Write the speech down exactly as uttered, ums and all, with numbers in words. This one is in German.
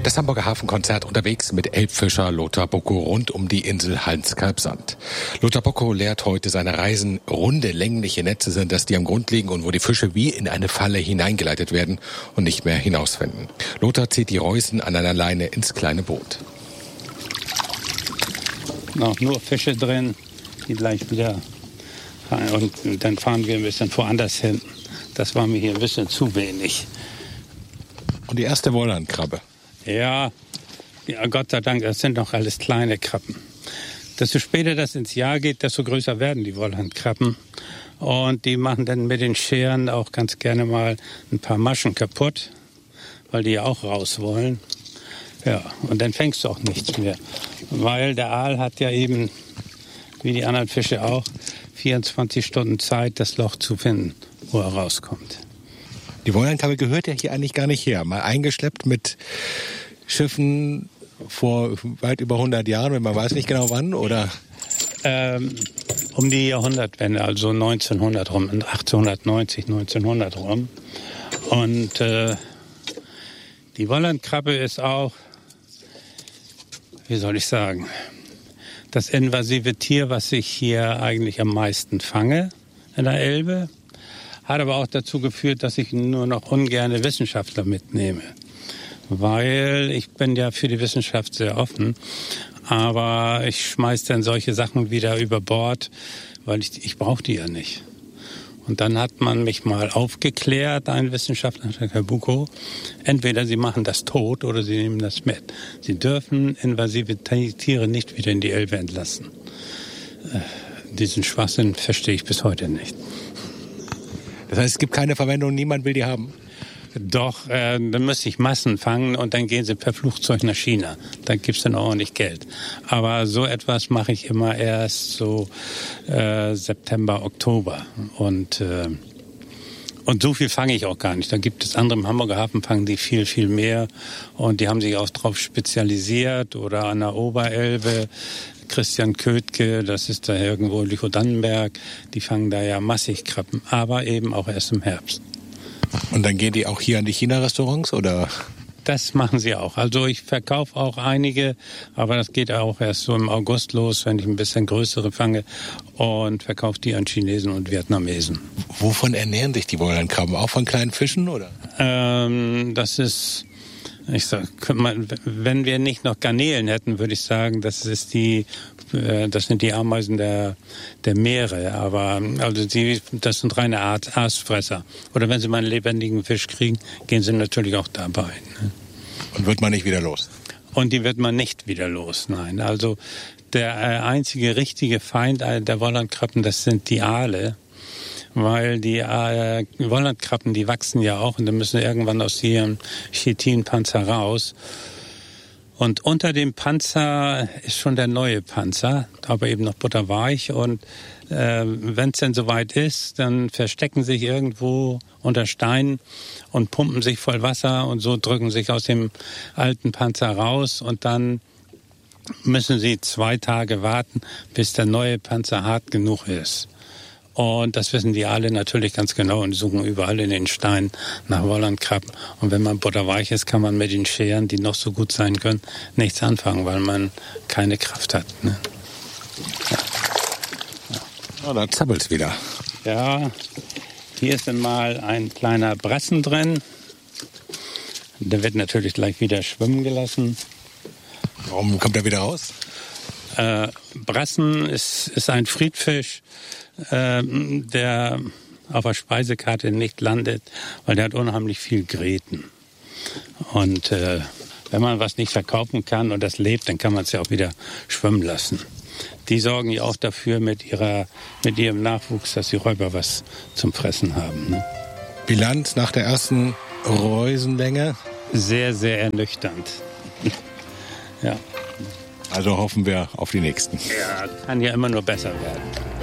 Das Hamburger Hafenkonzert unterwegs mit Elbfischer Lothar Bocko rund um die Insel Hans-Kalbsand. Lothar Bocko lehrt heute seine Reisen. Runde, längliche Netze sind das, die am Grund liegen und wo die Fische wie in eine Falle hineingeleitet werden und nicht mehr hinausfinden. Lothar zieht die Reusen an einer Leine ins kleine Boot. Noch nur Fische drin, die gleich wieder rein. Und dann fahren wir ein bisschen woanders hin. Das war mir hier ein bisschen zu wenig. Und die erste Wollandkrabbe. Ja, ja, Gott sei Dank, das sind noch alles kleine Krabben. Desto später das ins Jahr geht, desto größer werden die Wollandkrabben. Und die machen dann mit den Scheren auch ganz gerne mal ein paar Maschen kaputt, weil die ja auch raus wollen. Ja, und dann fängst du auch nichts mehr. Weil der Aal hat ja eben, wie die anderen Fische auch, vierundzwanzig Stunden Zeit, das Loch zu finden, wo er rauskommt. Die Wollandkrabbe gehört ja hier eigentlich gar nicht her. Mal eingeschleppt mit Schiffen vor weit über hundert Jahren, man weiß nicht genau wann, oder? Ähm, um die Jahrhundertwende, also neunzehnhundert rum, achtzehnhundertneunzig, neunzehnhundert rum. Und äh, die Wollandkrabbe ist auch, wie soll ich sagen, das invasive Tier, was ich hier eigentlich am meisten fange in der Elbe. Hat aber auch dazu geführt, dass ich nur noch ungerne Wissenschaftler mitnehme. Weil ich bin ja für die Wissenschaft sehr offen. Aber ich schmeiß dann solche Sachen wieder über Bord, weil ich, ich brauche die ja nicht. Und dann hat man mich mal aufgeklärt, ein Wissenschaftler, Herr Bocko, entweder Sie machen das tot oder Sie nehmen das mit. Sie dürfen invasive Tiere nicht wieder in die Elbe entlassen. Äh, diesen Schwachsinn verstehe ich bis heute nicht. Das heißt, es gibt keine Verwendung, niemand will die haben? Doch, äh, dann müsste ich Massen fangen und dann gehen sie per Flugzeug nach China. Dann gibt's dann ordentlich Geld. Aber so etwas mache ich immer erst so äh, September, Oktober. Und äh, und so viel fange ich auch gar nicht. Da gibt es andere im Hamburger Hafen, fangen die viel, viel mehr. Und die haben sich auch drauf spezialisiert. Oder an der Oberelbe, Christian Kötke, das ist da irgendwo Lüchow-Dannenberg. Die fangen da ja massig Krabben, aber eben auch erst im Herbst. Und dann gehen die auch hier an die China-Restaurants, oder? Das machen sie auch. Also ich verkaufe auch einige, aber das geht auch erst so im August los, wenn ich ein bisschen größere fange und verkaufe die an Chinesen und Vietnamesen. Wovon ernähren sich die Wollandkrabben? Auch von kleinen Fischen, oder? Ähm, das ist, ich sag, wenn wir nicht noch Garnelen hätten, würde ich sagen, das ist die, das sind die Ameisen der, der Meere. Aber also die, das sind reine Art Aasfresser. Oder wenn sie mal einen lebendigen Fisch kriegen, gehen sie natürlich auch dabei. Ne? Und wird man nicht wieder los? Und die wird man nicht wieder los, nein. Also der einzige richtige Feind der Wollandkrabben, das sind die Aale. Weil die äh, Wollandkrabben, die wachsen ja auch und dann müssen irgendwann aus ihrem Chitinpanzer raus. Und unter dem Panzer ist schon der neue Panzer, aber eben noch butterweich. Und äh, wenn es denn soweit ist, dann verstecken sich irgendwo unter Steinen und pumpen sich voll Wasser und so drücken sich aus dem alten Panzer raus. Und dann müssen sie zwei Tage warten, bis der neue Panzer hart genug ist. Und das wissen die alle natürlich ganz genau und suchen überall in den Steinen nach Wollandkrabben. Und wenn man butterweich ist, kann man mit den Scheren, die noch so gut sein können, nichts anfangen, weil man keine Kraft hat. Ne? Ja. Ja, da zappelt's wieder. Ja, hier ist dann mal ein kleiner Brassen drin. Der wird natürlich gleich wieder schwimmen gelassen. Warum kommt er wieder raus? Äh, Brassen ist, ist ein Friedfisch, äh, der auf der Speisekarte nicht landet, weil der hat unheimlich viel Gräten. Und äh, wenn man was nicht verkaufen kann und das lebt, dann kann man es ja auch wieder schwimmen lassen. Die sorgen ja auch dafür mit ihrer, mit ihrem Nachwuchs, dass die Räuber was zum Fressen haben. Ne? Bilanz nach der ersten Reusenlänge? Sehr, sehr ernüchternd. Ja. Also hoffen wir auf die nächsten. Ja, kann ja immer nur besser werden.